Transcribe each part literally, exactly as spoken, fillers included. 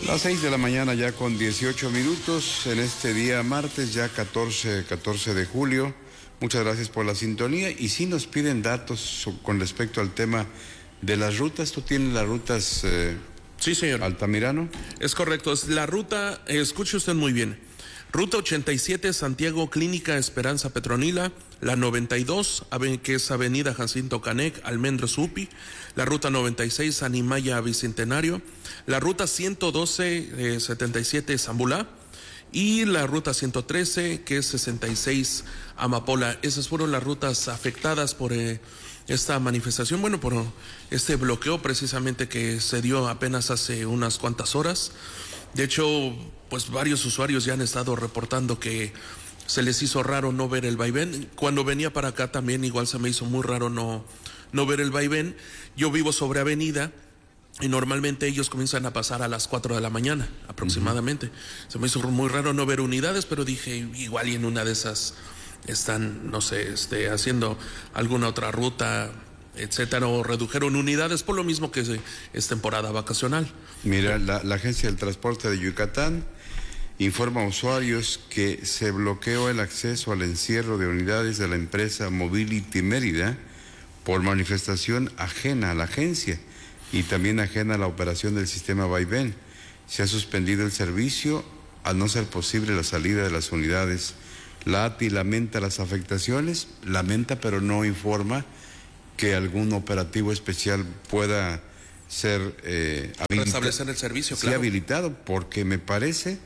Las seis de la mañana ya con dieciocho minutos en este día martes, ya catorce de julio. Muchas gracias por la sintonía y sí nos piden datos con respecto al tema de las rutas. ¿Tú tienes las rutas, eh, sí, señor Altamirano? Es correcto, es la ruta, eh, escuche usted muy bien, ruta ochenta y siete Santiago Clínica Esperanza Petronila, la noventa y dos, que es Avenida Jacinto Canec, Almendros Upi, la ruta noventa y seis Animaya Bicentenario, la ruta ciento doce eh, setenta y siete Zambulá y la ruta ciento trece que es sesenta y seis Amapola. Esas fueron las rutas afectadas por eh, esta manifestación, bueno, por este bloqueo precisamente que se dio apenas hace unas cuantas horas. De hecho, pues varios usuarios ya han estado reportando que se les hizo raro no ver el vaivén. Cuando venía para acá también igual se me hizo muy raro no, no ver el vaivén. Yo vivo sobre avenida y normalmente ellos comienzan a pasar a las cuatro de la mañana aproximadamente. Uh-huh. Se me hizo muy raro no ver unidades, pero dije igual y en una de esas están, no sé, este, haciendo alguna otra ruta, etcétera, o redujeron unidades por lo mismo que es, es temporada vacacional. Mira, la, la Agencia del Transporte de Yucatán informa a usuarios que se bloqueó el acceso al encierro de unidades de la empresa Mobility Mérida por manifestación ajena a la agencia y también ajena a la operación del sistema vaivén. Se ha suspendido el servicio al no ser posible la salida de las unidades. La A T I lamenta las afectaciones, lamenta pero no informa que algún operativo especial pueda ser eh, restablecer el servicio, sí, claro. habilitado, porque me parece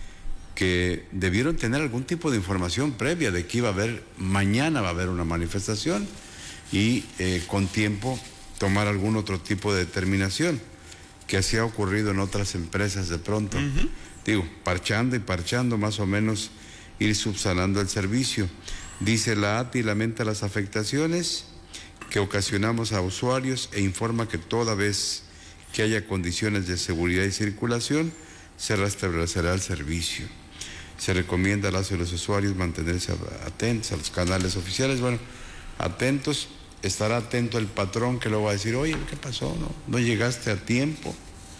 que debieron tener algún tipo de información previa de que iba a haber, mañana va a haber una manifestación y eh, con tiempo tomar algún otro tipo de determinación, que así ha ocurrido en otras empresas de pronto. Uh-huh. Digo, parchando y parchando, más o menos ir subsanando el servicio. Dice la A T I lamenta las afectaciones que ocasionamos a usuarios e informa que toda vez que haya condiciones de seguridad y circulación, se restablecerá el servicio. Se recomienda a las y los usuarios mantenerse atentos a los canales oficiales. Bueno, atentos, estará atento el patrón que luego va a decir, oye, ¿qué pasó? No, no llegaste a tiempo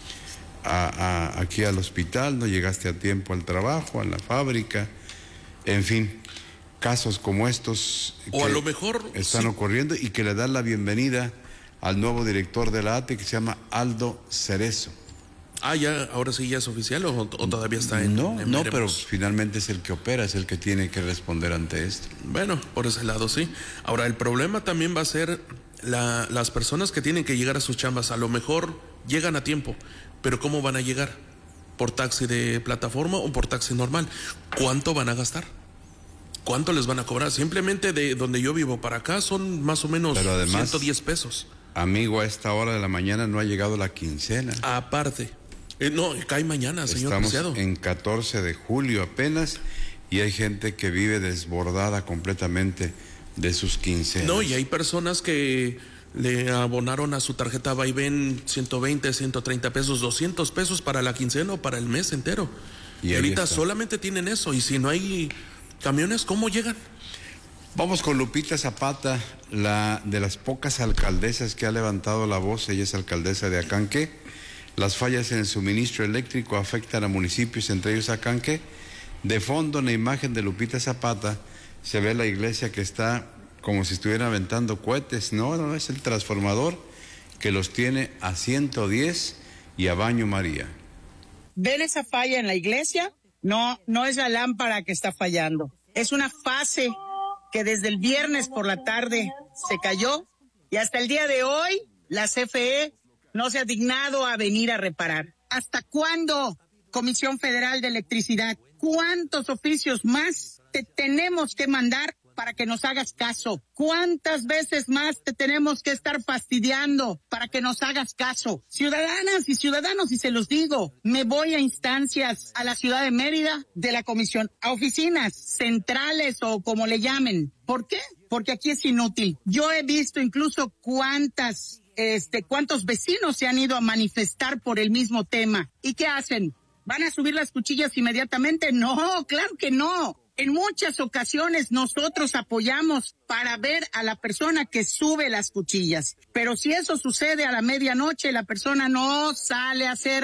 a, a, aquí al hospital, no llegaste a tiempo al trabajo, a la fábrica, en fin. Casos como estos o que a lo mejor están sí. ocurriendo y que le dan la bienvenida al nuevo director de la A T I que se llama Aldo Cerezo. Ah, ya, ahora sí ya es oficial o, o todavía está en... No, en no, veremos. pero finalmente es el que opera, es el que tiene que responder ante esto. Bueno, por ese lado sí. Ahora, el problema también va a ser la, las personas que tienen que llegar a sus chambas. A lo mejor llegan a tiempo, pero ¿cómo van a llegar? ¿Por taxi de plataforma o por taxi normal? ¿Cuánto van a gastar? ¿Cuánto les van a cobrar? Simplemente de donde yo vivo para acá son más o menos pero además, ciento diez pesos. Amigo, a esta hora de la mañana no ha llegado la quincena. Aparte. Eh, no, cae mañana, señor Estamos Preciado. en catorce de julio apenas y hay gente que vive desbordada completamente de sus quincenas. No, y hay personas que le abonaron a su tarjeta vaivén ciento veinte, ciento treinta pesos, doscientos pesos para la quincena o para el mes entero. Y, y ahorita está. Solamente tienen eso y si no hay camiones, ¿cómo llegan? Vamos con Lupita Zapata, la de las pocas alcaldesas que ha levantado la voz. Ella es alcaldesa de Acanque. Las fallas en el suministro eléctrico afectan a municipios, entre ellos Acanque. De fondo, en la imagen de Lupita Zapata, se ve la iglesia que está como si estuviera aventando cohetes. No, no, es el transformador que los tiene a ciento diez y a baño María. ¿Ven esa falla en la iglesia? No, no es la lámpara que está fallando. Es una fase que desde el viernes por la tarde se cayó y hasta el día de hoy la C F E no se ha dignado a venir a reparar. ¿Hasta cuándo, Comisión Federal de Electricidad? ¿Cuántos oficios más te tenemos que mandar para que nos hagas caso? ¿Cuántas veces más te tenemos que estar fastidiando para que nos hagas caso? Ciudadanas y ciudadanos, y se los digo, me voy a instancias a la ciudad de Mérida de la comisión, a oficinas centrales o como le llamen. ¿Por qué? Porque aquí es inútil. Yo he visto incluso cuántas, este, cuántos vecinos se han ido a manifestar por el mismo tema. ¿Y qué hacen? ¿Van a subir las cuchillas inmediatamente? No, claro que no. En muchas ocasiones nosotros apoyamos para ver a la persona que sube las cuchillas. Pero si eso sucede a la medianoche, la persona no sale a hacerlo.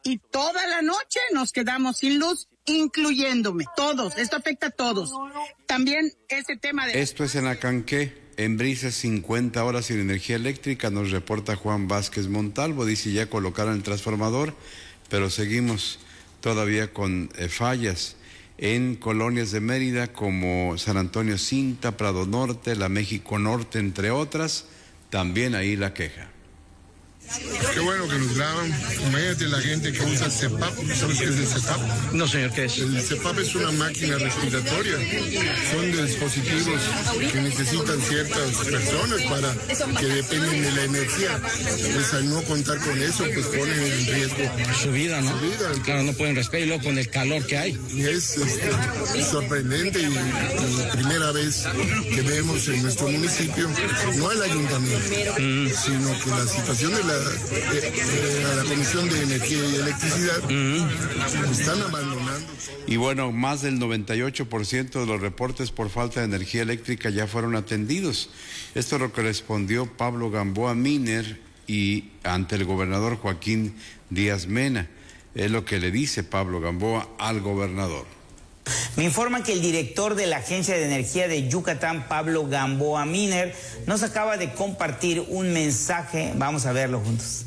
y toda la noche nos quedamos sin luz, incluyéndome. Todos, esto afecta a todos. También ese tema de... Esto es en Acanqué. En Brises, cincuenta horas sin energía eléctrica, nos reporta Juan Vázquez Montalvo. Dice, ya colocaron el transformador, pero seguimos todavía con eh, fallas en colonias de Mérida como San Antonio Cinta, Prado Norte, la México Norte, entre otras. También ahí la queja. Qué bueno que nos graban. Imagínate la gente que usa C E P A P. ¿Sabes qué es el C E P A P? No, señor, ¿qué es? El C E P A P es una máquina respiratoria. Son dispositivos que necesitan ciertas personas para que dependen de la energía. Pues al no contar con eso, pues ponen en riesgo su vida, ¿no? Su vida. Claro, no pueden respirar y luego con el calor que hay. Y es, este, es sorprendente y, y primera vez que vemos en nuestro municipio, no el ayuntamiento, mm. sino que la situación de la Eh, eh, a la Comisión de Energía y Electricidad mm. están abandonando. Y bueno, más del noventa y ocho por ciento de los reportes por falta de energía eléctrica ya fueron atendidos. Esto lo que respondió Pablo Gamboa Miner y ante el gobernador Joaquín Díaz Mena. Es lo que le dice Pablo Gamboa al gobernador. Me informan que el director de la Agencia de Energía de Yucatán, Pablo Gamboa Miner, nos acaba de compartir un mensaje. Vamos a verlo juntos.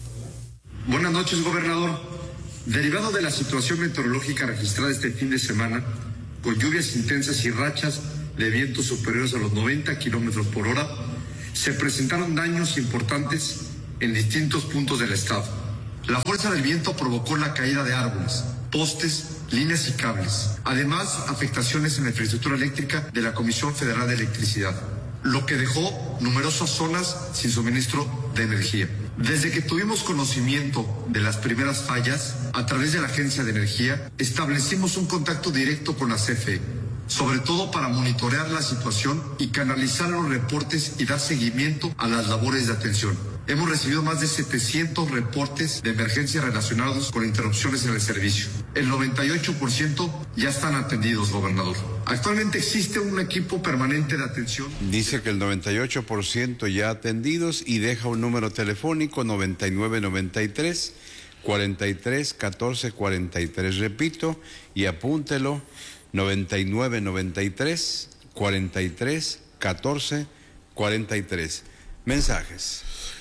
Buenas noches, gobernador. Derivado de la situación meteorológica registrada este fin de semana, con lluvias intensas y rachas de vientos superiores a los noventa kilómetros por hora, se presentaron daños importantes en distintos puntos del estado. La fuerza del viento provocó la caída de árboles, postes, líneas y cables. Además, afectaciones en la infraestructura eléctrica de la Comisión Federal de Electricidad, lo que dejó numerosas zonas sin suministro de energía. Desde que tuvimos conocimiento de las primeras fallas, a través de la Agencia de Energía, establecimos un contacto directo con la C F E, sobre todo para monitorear la situación y canalizar los reportes y dar seguimiento a las labores de atención. Hemos recibido más de setecientos reportes de emergencia relacionados con interrupciones en el servicio. El noventa y ocho por ciento ya están atendidos, gobernador. Actualmente existe un equipo permanente de atención. Dice que el noventa y ocho por ciento ya atendidos y deja un número telefónico noventa y nueve noventa y tres cuarenta y tres catorce cuarenta y tres. Repito, y apúntelo, noventa y nueve noventa y tres cuarenta y tres catorce cuarenta y tres. Mensajes.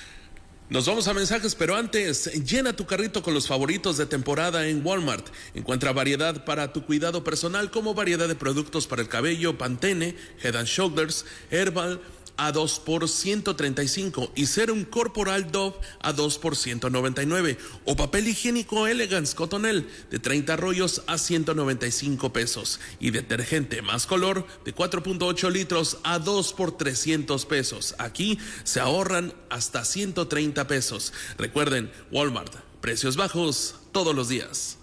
Nos vamos a mensajes, pero antes, llena tu carrito con los favoritos de temporada en Walmart. Encuentra variedad para tu cuidado personal, como variedad de productos para el cabello, Pantene, Head and Shoulders, Herbal, a dos por ciento treinta y cinco y Serum Corporal Dove a dos por ciento noventa y nueve, o papel higiénico Elegance Cotonel de treinta rollos a ciento noventa y cinco pesos, y detergente Más Color de cuatro punto ocho litros a dos por trescientos pesos. Aquí se ahorran hasta ciento treinta pesos. Recuerden, Walmart, precios bajos todos los días.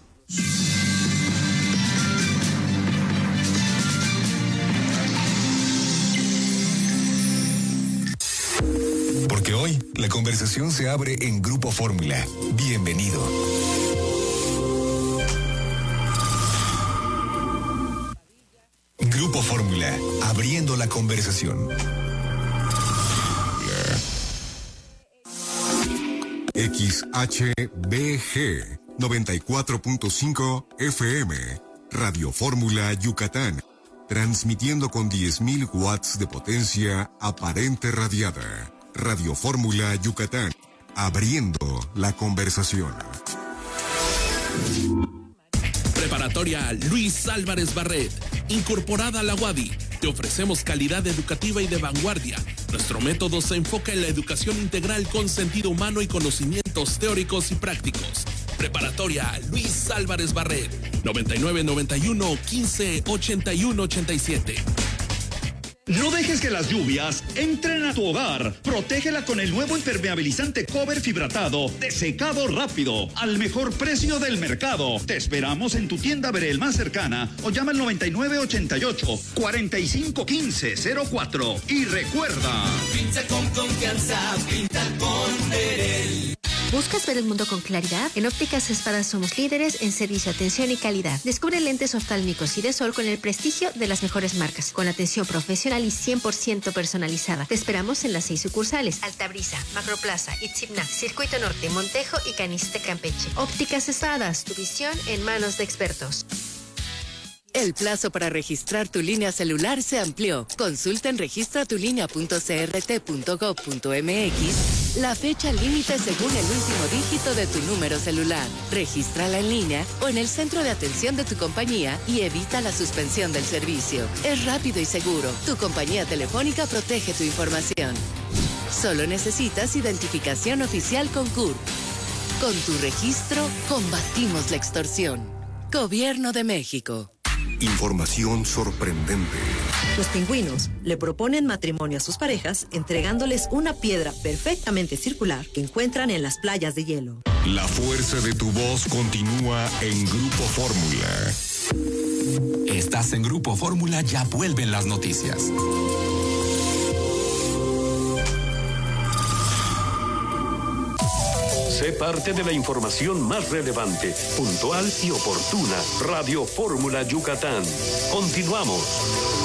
Porque hoy la conversación se abre en Grupo Fórmula. Bienvenido. Grupo Fórmula, abriendo la conversación. X H B G noventa y cuatro punto cinco F M, Radio Fórmula Yucatán, transmitiendo con diez mil watts de potencia aparente radiada. Radio Fórmula Yucatán, abriendo la conversación. Preparatoria Luis Álvarez Barret, incorporada a la U A D I. Te ofrecemos calidad educativa y de vanguardia. Nuestro método se enfoca en la educación integral con sentido humano y conocimientos teóricos y prácticos. Preparatoria Luis Álvarez Barret, noventa y nueve noventa y uno quince ochenta y uno ochenta y siete. No dejes que las lluvias entren a tu hogar. Protégela con el nuevo impermeabilizante Cover Fibratado de secado rápido al mejor precio del mercado. Te esperamos en tu tienda Verel más cercana o llama al noventa y nueve ochenta y ocho cuarenta y cinco quince cero cuatro. Y recuerda, pinta con confianza, pinta con Verel. ¿Buscas ver el mundo con claridad? En Ópticas Espada somos líderes en servicio, atención y calidad. Descubre lentes oftálmicos y de sol con el prestigio de las mejores marcas, con atención profesional y cien por ciento personalizada. Te esperamos en las seis sucursales: Altabrisa, Macroplaza, Itzibna, Circuito Norte, Montejo y Caniste, Campeche. Ópticas Espadas, tu visión en manos de expertos. El plazo para registrar tu línea celular se amplió. Consulta en registra tu línea punto c r t punto gov punto m x la fecha límite según el último dígito de tu número celular. Regístrala en línea o en el centro de atención de tu compañía y evita la suspensión del servicio. Es rápido y seguro. Tu compañía telefónica protege tu información. Solo necesitas identificación oficial con C U R. Con tu registro, combatimos la extorsión. Gobierno de México. Información sorprendente. Los pingüinos le proponen matrimonio a sus parejas entregándoles una piedra perfectamente circular que encuentran en las playas de hielo. La fuerza de tu voz continúa en Grupo Fórmula. Estás en Grupo Fórmula, ya vuelven las noticias. Sé parte de la información más relevante, puntual y oportuna. Radio Fórmula Yucatán. Continuamos.